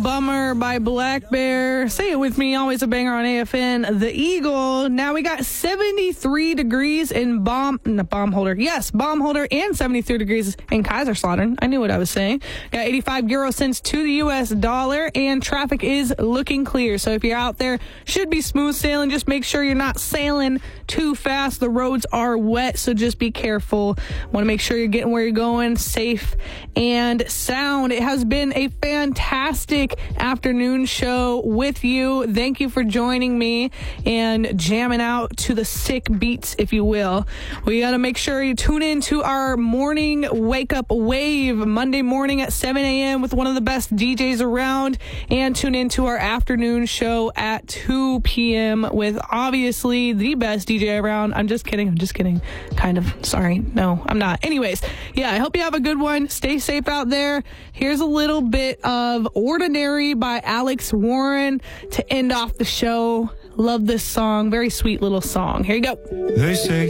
Bummer by Black Bear. Say it with me, always a banger on AFN. The Eagle. Now we got 73 degrees in Baumholder, and 73 degrees in Kaiserslautern. I knew what I was saying. Got 85 euro cents to the U.S. dollar, and traffic is looking clear. So if you're out there, should be smooth sailing. Just make sure you're not sailing too fast. The roads are wet, so just be careful. Want to make sure you're getting where you're going safe and sound. It has been a fantastic afternoon show with you. Thank you for joining me and jamming out to the sick beats, if you will. We got to make sure you tune in to our morning wake up wave Monday morning at 7 a.m. with one of the best DJs around, and tune into our afternoon show at 2 p.m. with obviously the best DJ around. I'm just kidding. Kind of. Sorry. No, I'm not. Anyways, yeah, I hope you have a good one. Stay safe out there. Here's a little bit of Ordinary by Alex Warren to end off the show. Love this song. Very sweet little song. Here you go. They say